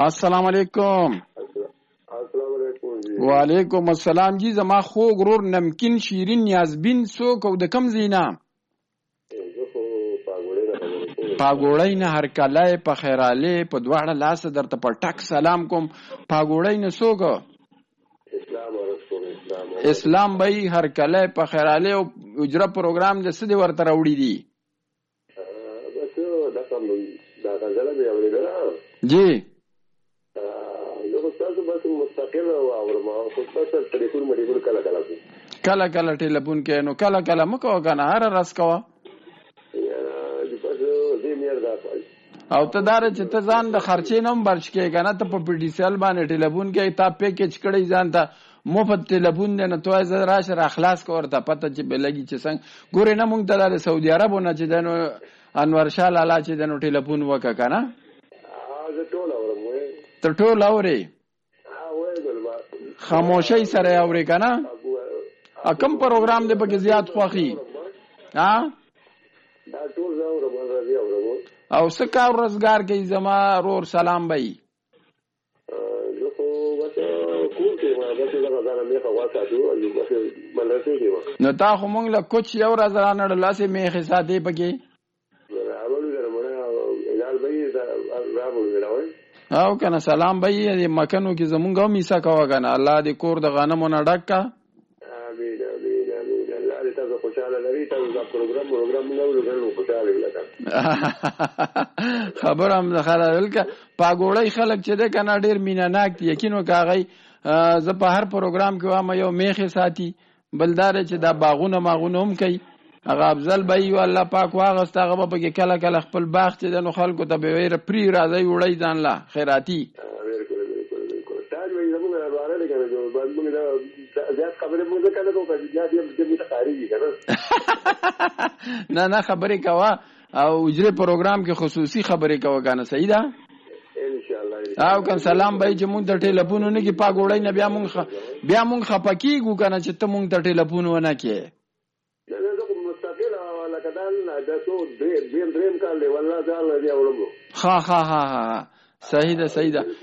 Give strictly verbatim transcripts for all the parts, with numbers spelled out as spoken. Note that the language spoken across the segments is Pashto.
السلام علیکم. السلام علیکم جی. وعلیکم السلام جی. زما خوږ ورور نمکین شیرین نیازبین څوک او د کم زینا؟ زه خو پاګوړی نه خبرې کوم. پاګوړی نه هر کله په خیراله په دواړه لاس درته په ټک سلام کوم. پاګوړی نه څوک؟ اسلام ورسول اسلام. اسلام بای هر کله په خیراله او اجرا پروګرام د سدي ورته راوړي دي. بس دا کوم دا غزله دی اوریدل. جی یو تاسو بس مستقل او اورم او تاسو ټلیفون مې ډیر کله کله کله کله ټلیفون کې نو کله کله مکو کنه هر راس کوا او ته دار چې ته ځان د خرچې نم برش کې کنه ته په پی ډی سی ال باندې ټلیفون کې تا پیکج کړی ځان ته مفت ټلیفون نه توای زه راشه را خلاص کور ته پته چې بلګي چې څنګه ګورې نه مونږ ته د سعودي عربونه چې دنو انور شاه لالا چې دنو ټلیفون وکا کنه زه ټول اورم ته ټول اوري خاموشي سره اوري کنه کوم پروګرام دې پکې زیات خوخي ها دا ټول زه اورم راځي اورم او سکا روزګار کې زما رور سلام بای زه خو وته کوم کې ما به څنګه غواړم مې خو واسه دو او بس ملته دی نو تا خو مونږ له کوچ یو راز رانړ لاسه مې حسابې پکې راولو درمنه الهال بای راولو راوي او کنه سلام بای دې مکانو کې زمونږ هم میسا کوا کنه الله دې کور د غنمو نه ډک کا امين امين امين الله دې تاسو خوشاله لري تاسو دا پروګرام پروګرام نو ورغلو خوشاله لګا خبر هم خلل کا پاګوړی خلک چې ده کنه ډیر میناناک دي یقینو کاغی زه په هر پروګرام کې وامه یو میخه ساتي بلدار چې دا باغونه ماغونه هم کوي هغه افضل بای او الله پاک واغست هغه په کې کله کله خپل باغ چې د نو خلکو ته به ویره پری راځي وړي ځان لا خیراتی نه نه خبرې کوا او اجره پروګرام کې خصوصي خبرې کوا کنه صحیح ده ان شاء الله. او کن سلام بای چې مونږ د ټلیفون نه کې پاګوړی نه بیا مونږ بیا مونږ خپکیږو کنه چې ته مونږ د ټلیفون ونه کې ها ها ها ها صحیح ده صحیح ده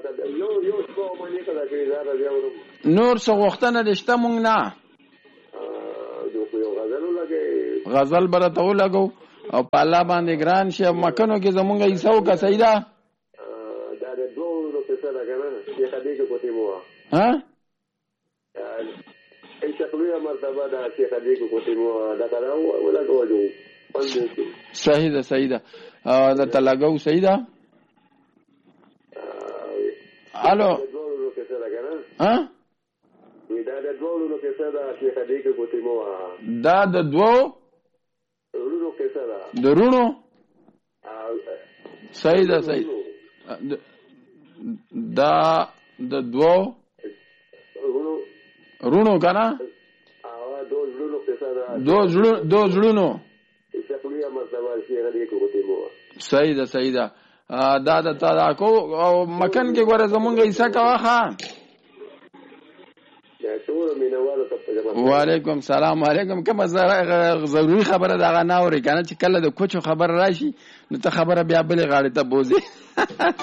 نور څه غوښتنه دشته مونږ نه غزل برته ولګو او په الله باندې ګران شه مکانو کې زمونږ ایسو کا صحیح ده دا د دوه روپې سره کنه شیخ دې کو کوتي مو ها ای شکلویا مرتبه دا شیخ دې کو کوتي مو دا کارو ولا کوجو صحیح ده صحیح ده دا تلګو صحیح ده الو ها دا د دوه روپې سره شیخ دې کو کوتي مو دا د دوه درونو صحیح ده صحیح دا د دوه رونو کنه دو زړونو دو زړونو صحیح ده صحیح ده دا د تا کو او مکان کې ګوره زمونږ ایسا کوا خان وعلیکم سلام علیکم کوم ضروري خبره دا نه اوري کنه چې کله د کوچو خبر راشي نو ته خبره بیا بلې غاړه ته بوزي